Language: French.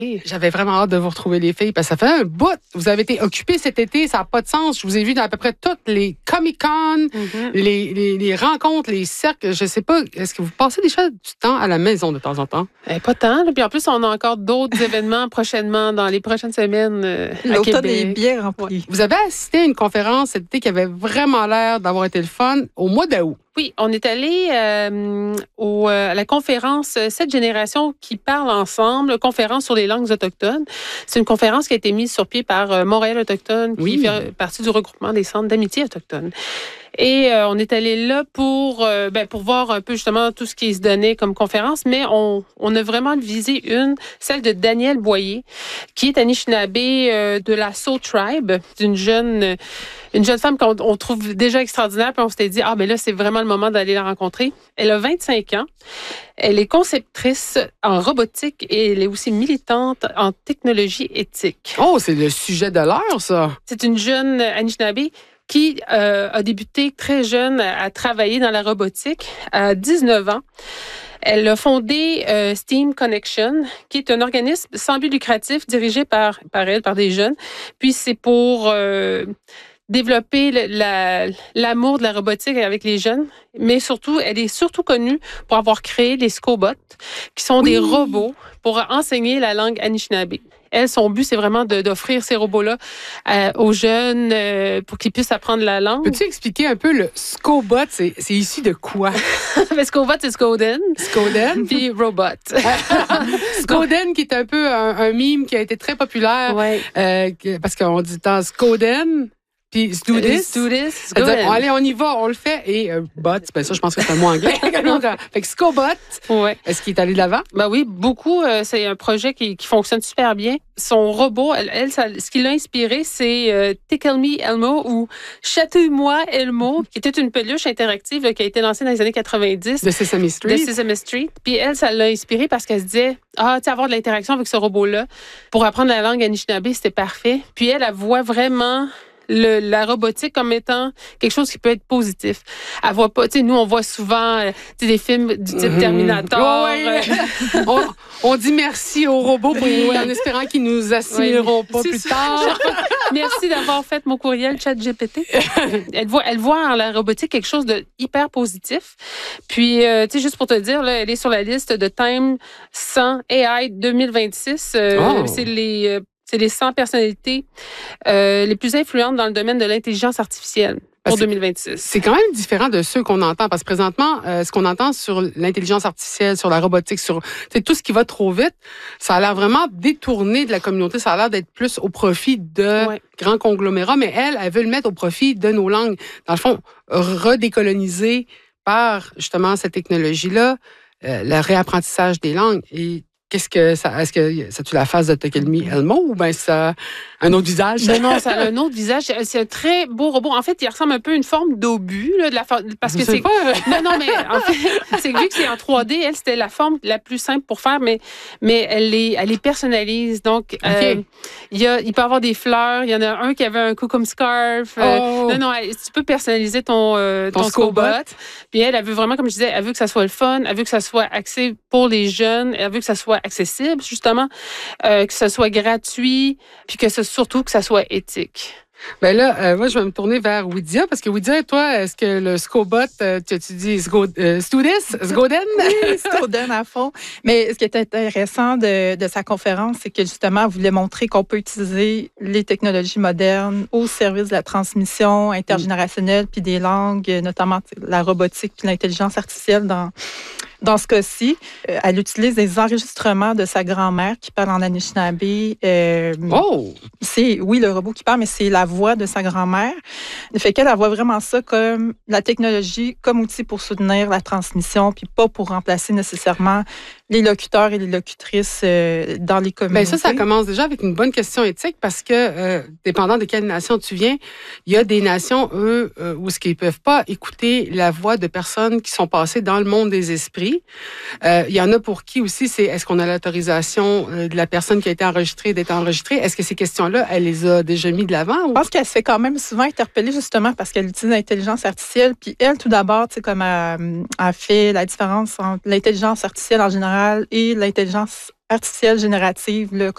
J'avais vraiment hâte de vous retrouver, les filles, parce que ça fait un bout. Vous avez été occupées cet été, ça n'a pas de sens. Je vous ai vu dans à peu près toutes les Comic-Con, les rencontres, les cercles. Je ne sais pas, est-ce que vous passez déjà du temps à la maison de temps en temps? Pas tant. Là. Puis en plus, on a encore d'autres événements prochainement, dans les prochaines semaines à L'automne Québec. est bien rempli. Vous avez assisté à une conférence cet été qui avait vraiment l'air d'avoir été le fun au mois d'août. Oui, on est allé à la conférence 7 générations qui parlent ensemble, conférence sur les langues autochtones. C'est une conférence qui a été mise sur pied par Montréal Autochtone, qui fait partie du regroupement des centres d'amitié autochtones. Et on est allé là pour voir un peu justement tout ce qui se donnait comme conférence, mais on a vraiment visé celle de Danielle Boyer, qui est Anishinaabe de la Soul Tribe, d'une jeune femme qu'on trouve déjà extraordinaire, puis on s'était dit, ben là, c'est vraiment le moment d'aller la rencontrer. Elle a 25 ans. Elle est conceptrice en robotique et elle est aussi militante en technologie éthique. Oh, c'est le sujet de l'heure, ça! C'est une jeune Anishinaabe qui a débuté très jeune à travailler dans la robotique à 19 ans. Elle a fondé STEAM Connection, qui est un organisme sans but lucratif dirigé par des jeunes. Puis c'est pour développer l'amour de la robotique avec les jeunes. Mais surtout, elle est surtout connue pour avoir créé les Scobots, qui sont des robots pour enseigner la langue Anishinaabe. Elle, son but, c'est vraiment d'offrir ces robots-là aux jeunes pour qu'ils puissent apprendre la langue. Peux-tu expliquer un peu le Scobot? C'est issu de quoi? Le Scobot, c'est Scoden. Scoden? Puis Robot. Scoden, qui est un peu un meme qui a été très populaire. Parce qu'on dit tant Scoden... Puis, do this. Allez, on y va, on le fait. Et bot, ça, je pense que c'est un mot anglais. Fait que Scobot, est-ce qu'il est allé de l'avant? Ben oui, beaucoup. C'est un projet qui fonctionne super bien. Son robot, ce qui l'a inspiré, c'est Tickle Me Elmo ou Chatouille-moi Elmo, qui était une peluche interactive qui a été lancée dans les années 90. De Sesame Street. Puis elle, ça l'a inspiré parce qu'elle se disait, avoir de l'interaction avec ce robot-là pour apprendre la langue Anishinaabe, c'était parfait. Puis elle voit vraiment la robotique comme étant quelque chose qui peut être positif. Elle voit pas, nous, on voit souvent des films du type Terminator. On dit merci aux robots en espérant qu'ils nous assimileront pas plus tard. Merci d'avoir fait mon courriel ChatGPT. Elle voit en la robotique quelque chose de hyper positif. Puis, juste pour te dire, là, elle est sur la liste de Time 100 AI 2026. C'est les 100 personnalités les plus influentes dans le domaine de l'intelligence artificielle pour 2026. C'est quand même différent de ceux qu'on entend, parce que présentement, ce qu'on entend sur l'intelligence artificielle, sur la robotique, sur tout ce qui va trop vite, ça a l'air vraiment détourné de la communauté, ça a l'air d'être plus au profit de grands conglomérats, mais elle veut le mettre au profit de nos langues. Dans le fond, redécoloniser par justement cette technologie-là, le réapprentissage des langues. Et est-ce que ça a-tu la face de Tickle Me Elmo ou bien ça a un autre visage? Non, ça a un autre visage. C'est un très beau robot. En fait, il ressemble un peu à une forme d'obus. Parce que c'est... Non, mais en fait, c'est vu que c'est en 3D, elle, c'était la forme la plus simple pour faire, mais elle les personnalise. Donc, il peut y avoir des fleurs. Il y en a un qui avait un cou comme scarf. Tu peux personnaliser ton Scobot. Puis elle veut vraiment, comme je disais, elle veut que ça soit le fun, elle veut que ça soit axé pour les jeunes, elle veut que ça soit accessible, justement, que ce soit gratuit, puis surtout que ça soit éthique. Ben là, moi, je vais me tourner vers Widia, parce que Widia, toi, est-ce que le Scobot, tu dis Scoden? Oui, Scoden à fond. Mais ce qui est intéressant de sa conférence, c'est que justement, elle voulait montrer qu'on peut utiliser les technologies modernes au service de la transmission intergénérationnelle puis des langues, notamment la robotique puis l'intelligence artificielle dans ce cas-ci. Elle utilise des enregistrements de sa grand-mère qui parle en Anishinaabe. C'est, oui, le robot qui parle, mais c'est la voix de sa grand-mère. Fait qu'elle voit vraiment ça comme la technologie, comme outil pour soutenir la transmission, puis pas pour remplacer nécessairement les locuteurs et les locutrices dans les communautés. Bien, ça commence déjà avec une bonne question éthique parce que, dépendant de quelle nation tu viens, il y a des nations, eux, où ils ne peuvent pas écouter la voix de personnes qui sont passées dans le monde des esprits. Il y en a pour qui aussi, c'est est-ce qu'on a l'autorisation de la personne qui a été enregistrée d'être enregistrée? Est-ce que ces questions-là, elle les a déjà mis de l'avant? Je pense qu'elle se fait quand même souvent interpeller justement parce qu'elle utilise l'intelligence artificielle. Puis elle, tout d'abord, tu sais, comme elle fait la différence entre l'intelligence artificielle en général et l'intelligence artificielle générative, là,